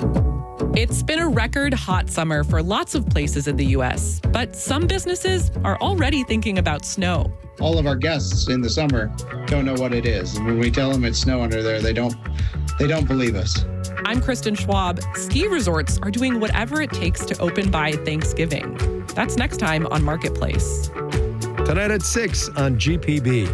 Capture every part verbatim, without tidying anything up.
It's been a record hot summer for lots of places in the U S, but some businesses are already thinking about snow. All of our guests in the summer don't know what it is. And when we tell them it's snow under there, they don't they don't believe us. I'm Kristen Schwab. Ski resorts are doing whatever it takes to open by Thanksgiving. That's next time on Marketplace. Tonight at six on G P B.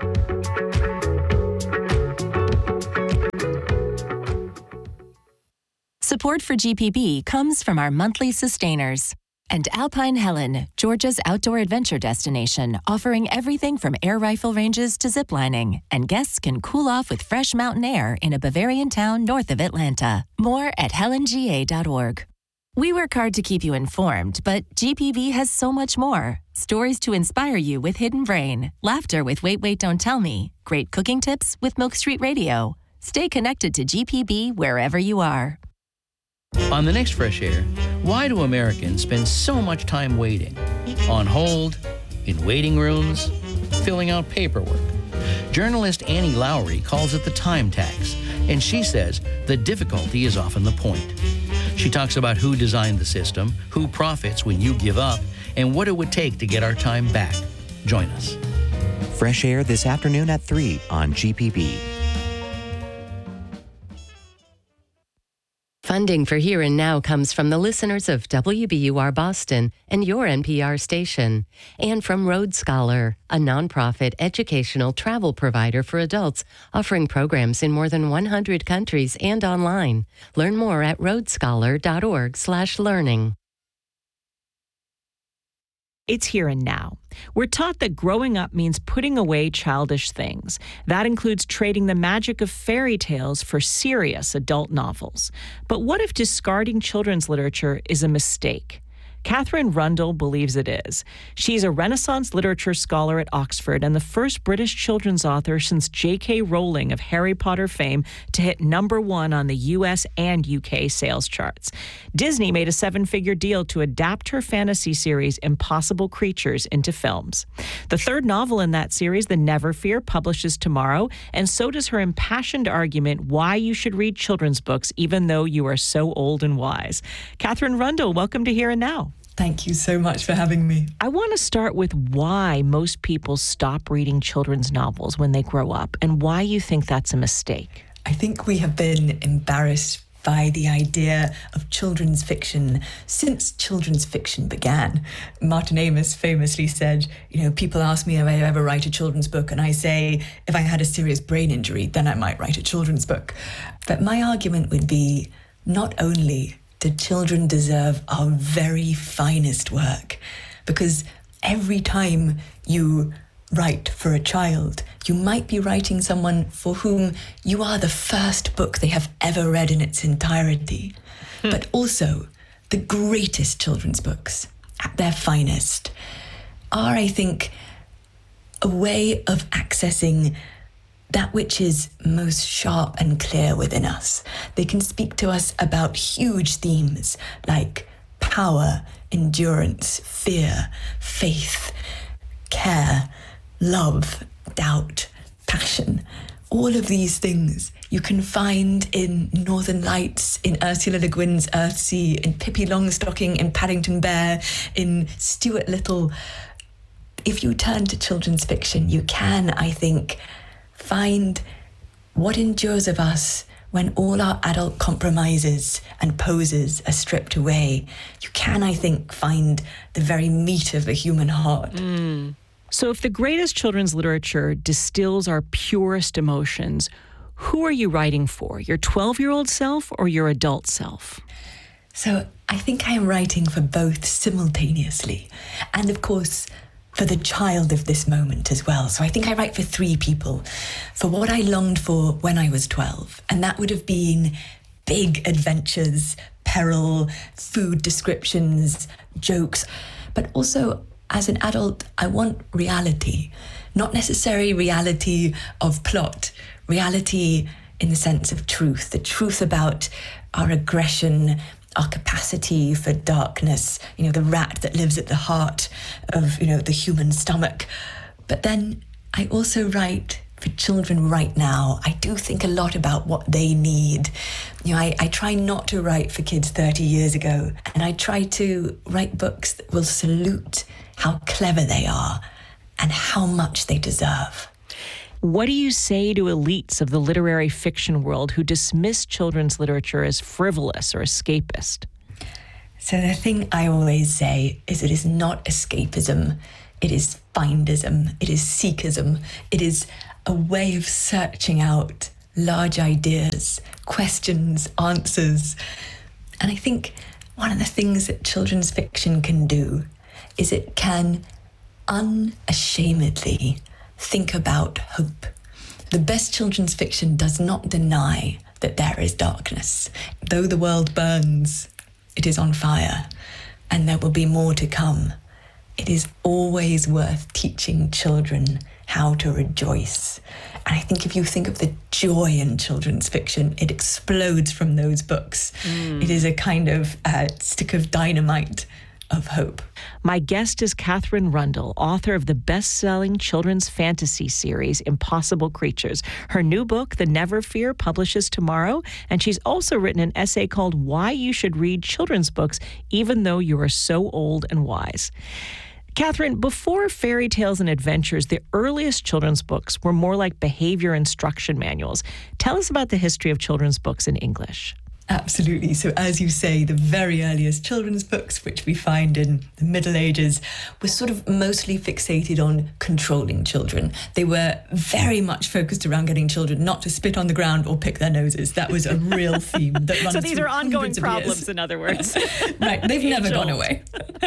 Support for G P B comes from our monthly sustainers and Alpine Helen, Georgia's outdoor adventure destination, offering everything from air rifle ranges to ziplining, and guests can cool off with fresh mountain air in a Bavarian town north of Atlanta. More at helen g a dot org. We work hard to keep you informed, but G P B has so much more. Stories to inspire you with Hidden Brain, laughter with Wait, Wait, Don't Tell Me, great cooking tips with Milk Street Radio. Stay connected to G P B wherever you are. On the next Fresh Air, why do Americans spend so much time waiting? On hold, in waiting rooms, filling out paperwork. Journalist Annie Lowry calls it the time tax, and she says the difficulty is often the point. She talks about who designed the system, who profits when you give up, and what it would take to get our time back. Join us. Fresh Air this afternoon at three on G P B. Funding for Here and Now comes from the listeners of W B U R Boston and your N P R station, and from Road Scholar, a nonprofit educational travel provider for adults offering programs in more than one hundred countries and online. Learn more at roadscholar.org slash learning. It's Here and Now. We're taught that growing up means putting away childish things. That includes trading the magic of fairy tales for serious adult novels. But what if discarding children's literature is a mistake? Catherine Rundle believes it is. She's a Renaissance literature scholar at Oxford and the first British children's author since J K Rowling of Harry Potter fame to hit number one on the U S and U K sales charts. Disney made a seven-figure deal to adapt her fantasy series Impossible Creatures into films. The third novel in that series, The Never Fear, publishes tomorrow, and so does her impassioned argument why you should read children's books even though you are so old and wise. Catherine Rundle, welcome to Here and Now. Thank you so much for having me. I want to start with why most people stop reading children's novels when they grow up and why you think that's a mistake. I think we have been embarrassed by the idea of children's fiction since children's fiction began. Martin Amis famously said, you know, people ask me if I ever write a children's book, and I say, if I had a serious brain injury, then I might write a children's book. But my argument would be, not only do children deserve our very finest work, because every time you write for a child, you might be writing someone for whom you are the first book they have ever read in its entirety. Hmm. But also, the greatest children's books, at their finest, are, I think, a way of accessing that which is most sharp and clear within us. They can speak to us about huge themes like power, endurance, fear, faith, care, love, doubt, passion. All of these things you can find in Northern Lights, in Ursula Le Guin's Earthsea, in Pippi Longstocking, in Paddington Bear, in Stuart Little. If you turn to children's fiction, you can, I think, find what endures of us when all our adult compromises and poses are stripped away. You can, I think, find the very meat of the human heart. Mm. So if the greatest children's literature distills our purest emotions, who are you writing for? Your twelve-year-old self or your adult self? So I think I am writing for both simultaneously. And of course, for the child of this moment as well. So I think I write for three people, for what I longed for when I was twelve. And that would have been big adventures, peril, food descriptions, jokes. But also, as an adult, I want reality, not necessarily reality of plot, reality in the sense of truth, the truth about our aggression, our capacity for darkness, you know, the rat that lives at the heart of, you know, the human stomach. But then I also write for children right now, I do think a lot about what they need. You know, I, I try not to write for kids thirty years ago, and I try to write books that will salute how clever they are and how much they deserve. What do you say to elites of the literary fiction world who dismiss children's literature as frivolous or escapist? So the thing I always say is it is not escapism. It is findism. It is seekism. It is a way of searching out large ideas, questions, answers. And I think one of the things that children's fiction can do is it can unashamedly think about hope. The best children's fiction does not deny that there is darkness. Though the world burns, it is on fire, and there will be more to come. It is always worth teaching children how to rejoice. And I think if you think of the joy in children's fiction, it explodes from those books. Mm. It is a kind of uh, stick of dynamite of hope. My guest is Katherine Rundell, author of the best-selling children's fantasy series, Impossible Creatures. Her new book, The Never Fear, publishes tomorrow, and she's also written an essay called Why You Should Read Children's Books Even Though You Are So Old and Wise. Katherine, before fairy tales and adventures, the earliest children's books were more like behavior instruction manuals. Tell us about the history of children's books in English. Absolutely. So as you say, the very earliest children's books, which we find in the Middle Ages, were sort of mostly fixated on controlling children. They were very much focused around getting children not to spit on the ground or pick their noses. That was a real theme that runs So these are ongoing problems, years. In other words. Right. They've never gone away.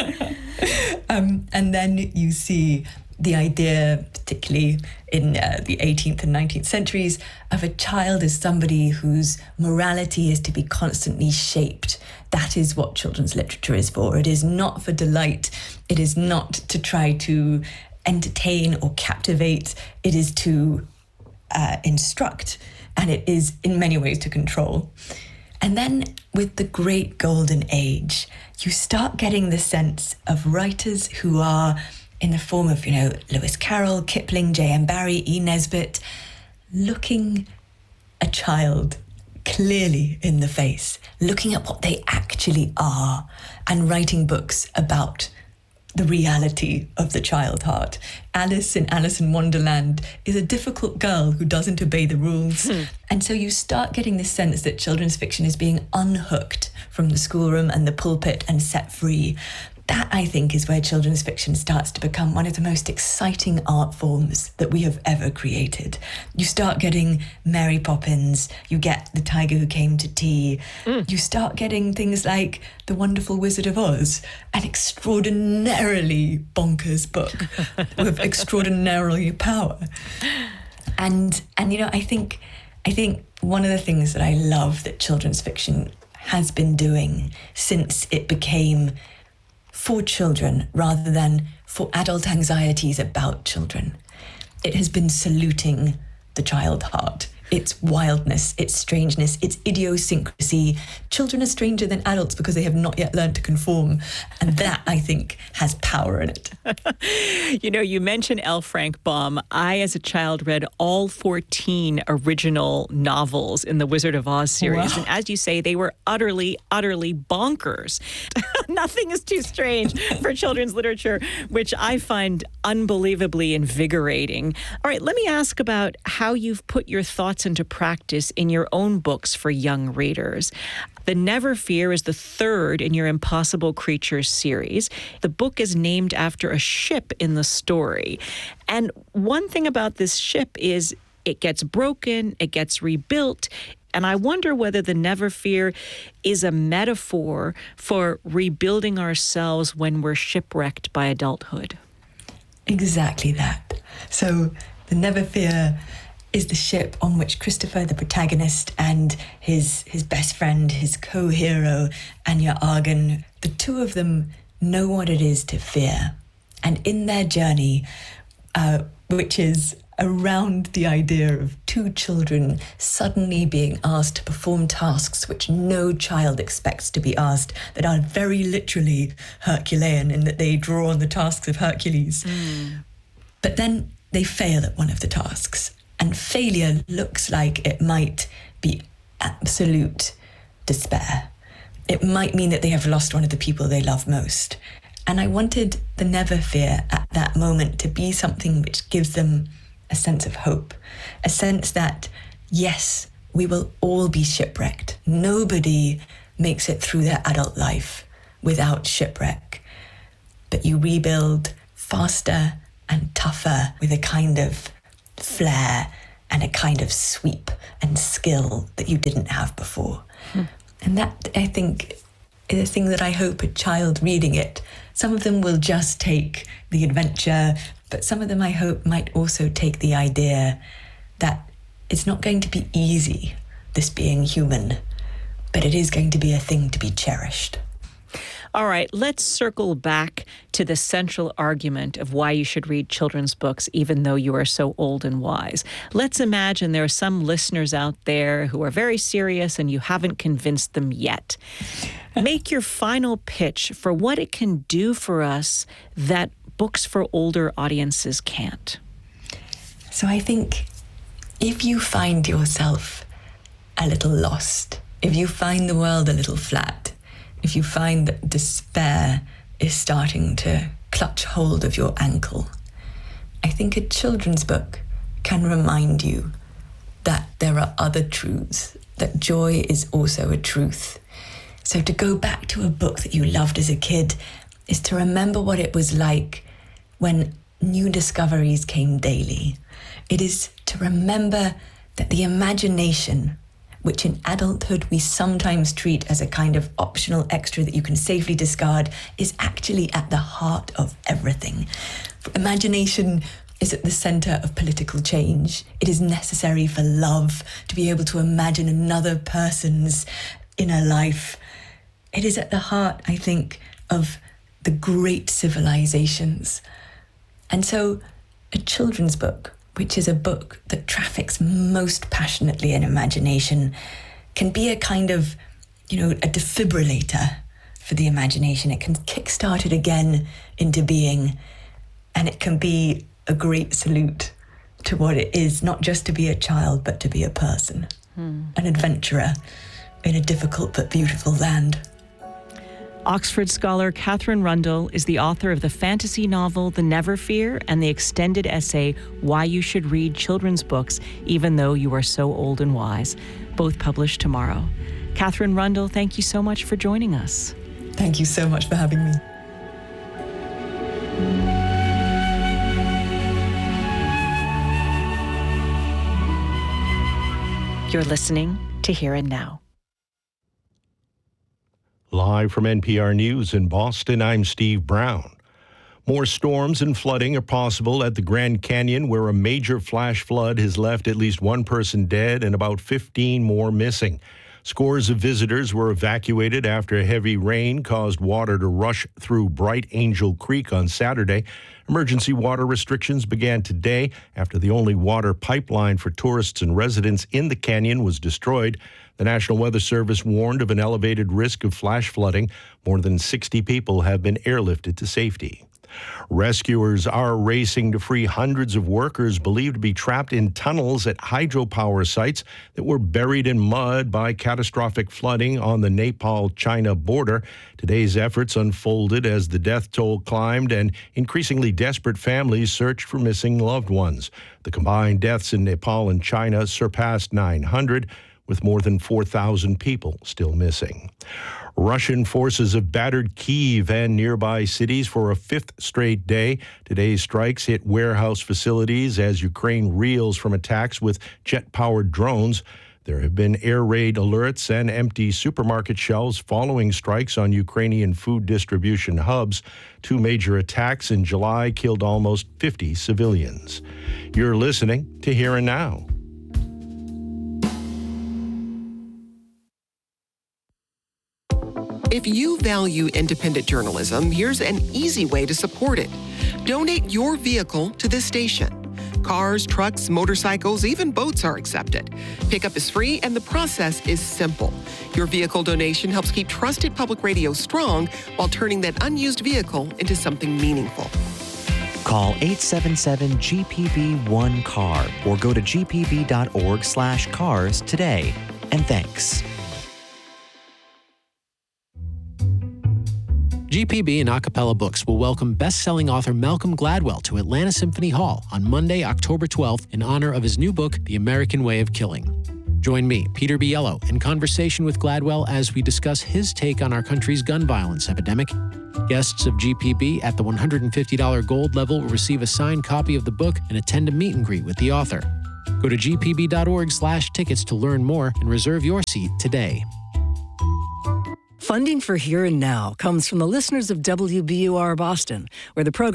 um, and then you see the idea, particularly in uh, the eighteenth and nineteenth centuries, of a child as somebody whose morality is to be constantly shaped. That is what children's literature is for. It is not for delight. It is not to try to entertain or captivate. It is to uh, instruct, and it is in many ways to control. And then with the great golden age, you start getting the sense of writers who are in the form of, you know, Lewis Carroll, Kipling, J M Barrie, E. Nesbit, looking a child clearly in the face, looking at what they actually are, and writing books about the reality of the child heart. Alice in Alice in Wonderland is a difficult girl who doesn't obey the rules. Hmm. And so you start getting this sense that children's fiction is being unhooked from the schoolroom and the pulpit and set free. That, I think, is where children's fiction starts to become one of the most exciting art forms that we have ever created. You start getting Mary Poppins, you get The Tiger Who Came to Tea, mm. you start getting things like The Wonderful Wizard of Oz, an extraordinarily bonkers book with extraordinarily power. And, and you know, I think, I think one of the things that I love that children's fiction has been doing since it became for children rather than for adult anxieties about children, it has been saluting the child heart, its wildness, its strangeness, its idiosyncrasy. Children are stranger than adults because they have not yet learned to conform. And that, I think, has power in it. You know, you mentioned L. Frank Baum. I, as a child, read all fourteen original novels in the Wizard of Oz series. Wow. And as you say, they were utterly, utterly bonkers. Nothing is too strange for children's literature, which I find unbelievably invigorating. All right, let me ask about how you've put your thoughts into practice in your own books for young readers. The Never Fear is the third in your Impossible Creatures series. The book is named after a ship in the story. And one thing about this ship is it gets broken, it gets rebuilt, and I wonder whether The Never Fear is a metaphor for rebuilding ourselves when we're shipwrecked by adulthood. Exactly that. So The Never Fear is the ship on which Christopher, the protagonist, and his his best friend, his co-hero, Anya Argan, the two of them know what it is to fear. And in their journey, uh, which is around the idea of two children suddenly being asked to perform tasks which no child expects to be asked, that are very literally Herculean in that they draw on the tasks of Hercules. Mm. But then they fail at one of the tasks. And failure looks like it might be absolute despair. It might mean that they have lost one of the people they love most. And I wanted the never fear at that moment to be something which gives them a sense of hope, a sense that, yes, we will all be shipwrecked. Nobody makes it through their adult life without shipwreck. But you rebuild faster and tougher with a kind of flair and a kind of sweep and skill that you didn't have before. Hmm. And that, I think, is a thing that I hope a child reading it, some of them will just take the adventure, but some of them I hope might also take the idea that it's not going to be easy, this being human, but it is going to be a thing to be cherished. All right, let's circle back to the central argument of why you should read children's books, even though you are so old and wise. Let's imagine there are some listeners out there who are very serious and you haven't convinced them yet. Make your final pitch for what it can do for us that books for older audiences can't. So I think if you find yourself a little lost, if you find the world a little flat, if you find that despair is starting to clutch hold of your ankle, I think a children's book can remind you that there are other truths, that joy is also a truth. So to go back to a book that you loved as a kid is to remember what it was like when new discoveries came daily. It is to remember that the imagination, which in adulthood we sometimes treat as a kind of optional extra that you can safely discard, is actually at the heart of everything. Imagination is at the center of political change. It is necessary for love to be able to imagine another person's inner life. It is at the heart, I think, of the great civilizations. And so a children's book, which is a book that traffics most passionately in imagination, can be a kind of, you know, a defibrillator for the imagination. It can kickstart it again into being, and it can be a great salute to what it is, not just to be a child, but to be a person, hmm. an adventurer in a difficult but beautiful land. Oxford scholar Katherine Rundell is the author of the fantasy novel The Never Fear and the extended essay Why You Should Read Children's Books Even Though You Are So Old and Wise, both published tomorrow. Katherine Rundell, thank you so much for joining us. Thank you so much for having me. You're listening to Here and Now. Live from N P R News in Boston, I'm Steve Brown. More storms and flooding are possible at the Grand Canyon, where a major flash flood has left at least one person dead and about fifteen more missing. Scores of visitors were evacuated after heavy rain caused water to rush through Bright Angel Creek on Saturday. Emergency water restrictions began today after the only water pipeline for tourists and residents in the canyon was destroyed. The National Weather Service warned of an elevated risk of flash flooding. More than sixty people have been airlifted to safety. Rescuers are racing to free hundreds of workers believed to be trapped in tunnels at hydropower sites that were buried in mud by catastrophic flooding on the Nepal-China border. Today's efforts unfolded as the death toll climbed and increasingly desperate families searched for missing loved ones. The combined deaths in Nepal and China surpassed nine hundred, with more than four thousand people still missing. Russian forces have battered Kyiv and nearby cities for a fifth straight day. Today's strikes hit warehouse facilities as Ukraine reels from attacks with jet-powered drones. There have been air raid alerts and empty supermarket shelves following strikes on Ukrainian food distribution hubs. Two major attacks in July killed almost fifty civilians. You're listening to Here and Now. If you value independent journalism, here's an easy way to support it. Donate your vehicle to this station. Cars, trucks, motorcycles, even boats are accepted. Pickup is free and the process is simple. Your vehicle donation helps keep trusted public radio strong while turning that unused vehicle into something meaningful. Call eight seven seven G P B one C A R or go to g p b dot org slash cars today. And thanks. G P B and Acapella Books will welcome best-selling author Malcolm Gladwell to Atlanta Symphony Hall on Monday, October twelfth, in honor of his new book, The American Way of Killing. Join me, Peter Biello, in conversation with Gladwell as we discuss his take on our country's gun violence epidemic. Guests of G P B at the one hundred fifty dollars gold level will receive a signed copy of the book and attend a meet and greet with the author. Go to g p b dot org slash tickets to learn more and reserve your seat today. Funding for Here and Now comes from the listeners of W B U R Boston, where the program